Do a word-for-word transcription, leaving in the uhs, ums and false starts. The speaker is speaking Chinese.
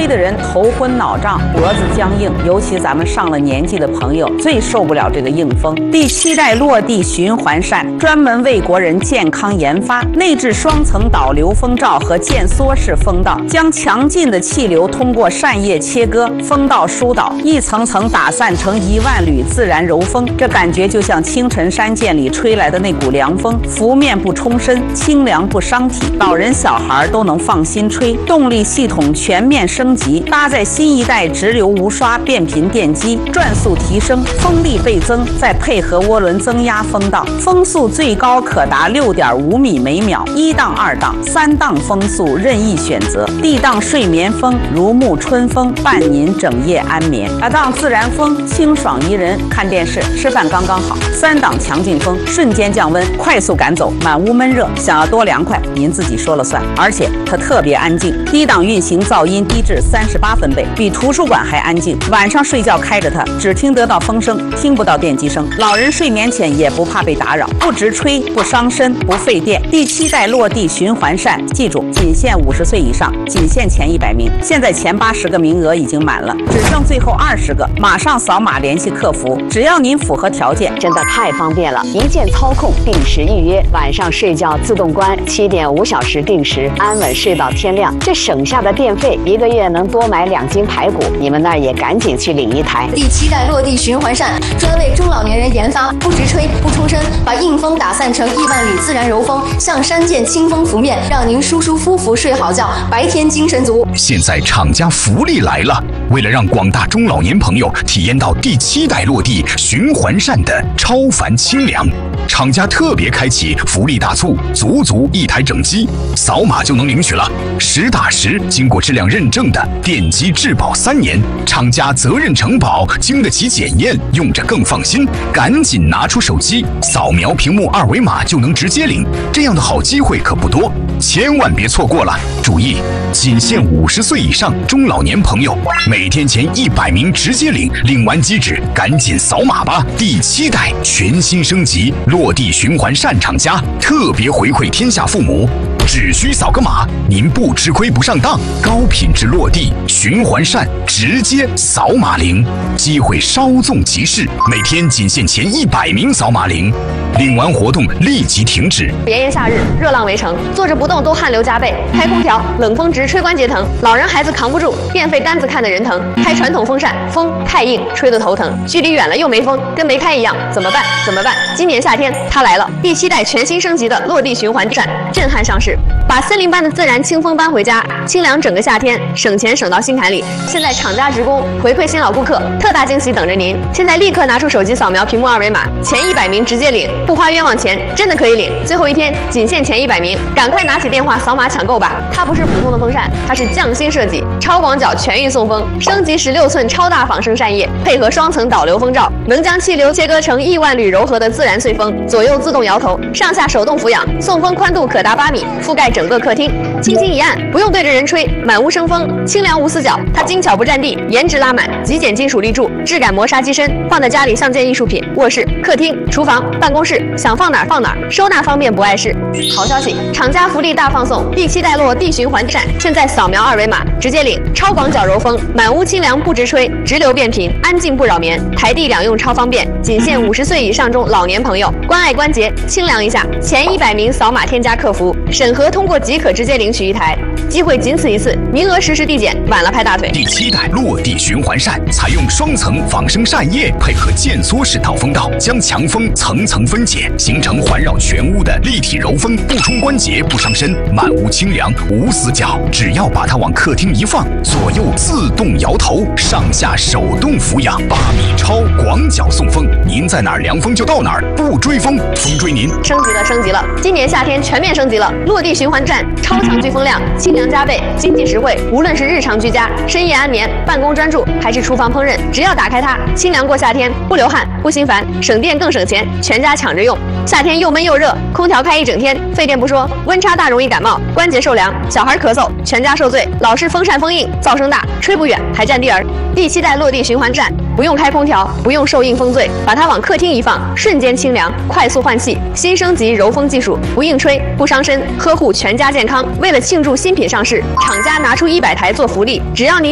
吹的人头昏脑胀，脖子僵硬，尤其咱们上了年纪的朋友最受不了这个硬风。第七代落地循环扇专门为国人健康研发，内置双层导流风罩和渐缩式风道，将强劲的气流通过扇叶切割，风道疏导，一层层打散成一万缕自然柔风。这感觉就像清晨山涧里吹来的那股凉风，拂面不冲身，清凉不伤体，老人小孩都能放心吹。动力系统全面升级，搭载新一代直流无刷变频电机，转速提升，风力倍增，再配合涡轮增压风道，风速最高可达六点五米每秒，一档、二档、三档风速任意选择。D档睡眠风，如沐春风，伴您整夜安眠。二档自然风，清爽宜人，看电视、吃饭刚刚好。三档强劲风，瞬间降温，快速赶走满屋闷热。想要多凉快，您自己说了算。而且它特别安静，低档运行噪音低至三十八分贝，比图书馆还安静。晚上睡觉开着它，只听得到风声，听不到电机声。老人睡眠前也不怕被打扰，不直吹，不伤身，不费电。第七代落地循环扇，记住，仅限五十岁以上，仅限前一百名。现在前八十个名额已经满了，只剩最后二十个，马上扫码联系客服，只要您符合条件。 真的太方便了，一键操控，定时预约，晚上睡觉自动关，七点五小时定时，安稳睡到天亮。这省下的电费，一个月能多买两斤排骨。你们那儿也赶紧去领一台。 第七代落地循环扇专为中老年人研发，不直吹，不冲身，把硬风打散成亿万缕自然柔风，像山涧清风拂面，让您舒舒服服睡好觉，白天精神足。 现在厂家福利来了，为了让广大中老年朋友体验到第七代落地循环扇的超凡清凉，厂家特别开启福利大促，足足一台整机，扫码就能领取了。实打实经过质量认证的电机质保三年，厂家责任承保，经得起检验，用着更放心。赶紧拿出手机，扫描屏幕二维码就能直接领，这样的好机会可不多，千万别错过了。注意，仅限五十岁以上中老年朋友，每天前一百名直接领，领完机纸赶紧扫码吧。第七代全新升级落地循环扇厂家特别回馈天下父母，只需扫个码，您不吃亏不上当，高品质落地循环扇直接扫码领，机会稍纵即逝，每天仅限前一百名扫码领，领完活动立即停止。 炎炎夏日，热浪围城，坐着不动都汗流浃背，开空调冷风直吹关节疼，老人孩子扛不住，电费单子看得人疼。开传统风扇，风太硬，吹得头疼，距离远了又没风，跟没开一样，怎么办？怎么办？今年夏天它来了，第七代全新升级的落地循环扇，震撼上市，把森林般的自然清风搬回家，清凉整个夏天，省钱省到心坎里。现在厂家职工回馈新老顾客，特大惊喜等着您！现在立刻拿出手机扫描屏幕二维码，前一百名直接领，不花冤枉钱，真的可以领。最后一天仅限前一百名，赶快拿起电话扫码抢购吧！它不是普通的风扇，它是匠心设计、超广角全域送风，升级十六寸超大仿生扇叶，配合双层导流风罩，能将气流切割成亿万缕柔和的自然碎风，左右自动摇头，上下手动俯仰，送风宽度可达八米，覆盖整个客厅。轻轻一按，不用对着人吹，满屋生风，清凉无死角。它精巧不占地，颜值拉满，极简金属立柱，质感磨砂机身，放在家里像件艺术品。卧室、客厅、厨房、办公室，想放哪儿放哪儿，收纳方便不碍事。好消息，厂家福利大放送，第七代落地循环扇，现在扫描二维码直接领，超广角柔风，满屋清凉不直吹，直流变频，安静不扰眠，台地两用超方便，仅限五十岁以上中老年朋友，关爱关节，清凉一下。前一百名扫码添加客服，审核通过即可直接领取一台，机会仅此一次，名额实时递减，晚了拍大腿。 第七代落地循环扇采用双层仿生扇叶，配合渐缩式导风道，将强风层层分解，形成环绕全屋的立体柔风，不冲关节，不伤身，满屋清凉无死角。只要把它往客厅一放，左右自动摇头，上下手动俯仰，八米超广角送风，您在哪儿凉风就到哪儿，不追风，风追您。 升级了，升级了！今年夏天全面升级了，落地循环扇，超强聚风量，清凉加倍，经济实惠。无论是日常居家、深夜安眠、办公专注，还是厨房烹饪，只要打开它，清凉过夏天，不流汗，不心烦，省电更省钱，全家抢着用。夏天又闷又热，空调开一整天，费电不说，温差大容易感冒，关节受凉，小孩咳嗽，全家受罪。老是风扇风硬，噪声大，吹不远，还占地儿。第七代落地循环扇，不用开空调，不用受硬风醉，把它往客厅一放，瞬间清凉，快速换气，新升级柔风技术，不硬吹，不伤身，呵护全家健康。为了庆祝新品上市，厂家拿出一百台做福利，只要您